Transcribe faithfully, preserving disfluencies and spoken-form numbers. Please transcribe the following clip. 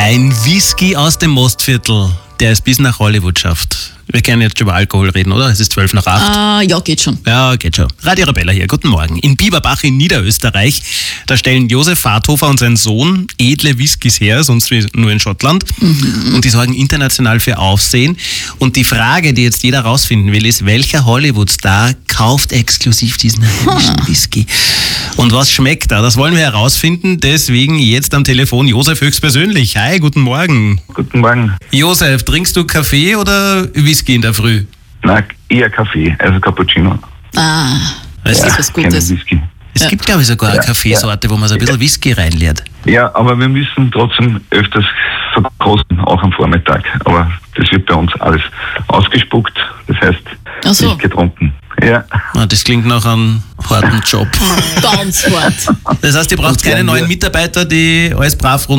Ein Whisky aus dem Mostviertel, der es bis nach Hollywood schafft. Wir können jetzt schon über Alkohol reden, oder? Es ist zwölf nach acht. Ah, ja, geht schon. Ja, geht schon. Radio Arabella hier, guten Morgen. In Bieberbach in Niederösterreich, da stellen Josef Fahrthofer und sein Sohn edle Whiskys her, sonst wie nur in Schottland. Mhm. Und die sorgen international für Aufsehen. Und die Frage, die jetzt jeder rausfinden will, ist, welcher Hollywood-Star kauft exklusiv diesen heimischen hm. Whisky? Und was schmeckt da? Das wollen wir herausfinden. Deswegen jetzt am Telefon Josef höchstpersönlich. Hi, guten Morgen. Guten Morgen. Josef, trinkst du Kaffee oder Whisky in der Früh? Nein, eher Kaffee, also Cappuccino. Ah, das Ja, ist was Gutes. Whisky. Es Ja. gibt, glaube ich, sogar eine Ja, Kaffeesorte, wo man so ein bisschen Whisky reinleert. Ja, aber wir müssen trotzdem öfters verkosten, auch am Vormittag. Aber das wird bei uns alles ausgespuckt, das heißt Ach so. nicht getrunken. Ja. Ah, das klingt nach einem harten Job. Ganz hart. Das heißt, ihr braucht Und keine wenn neuen wir- Mitarbeiter, die alles brav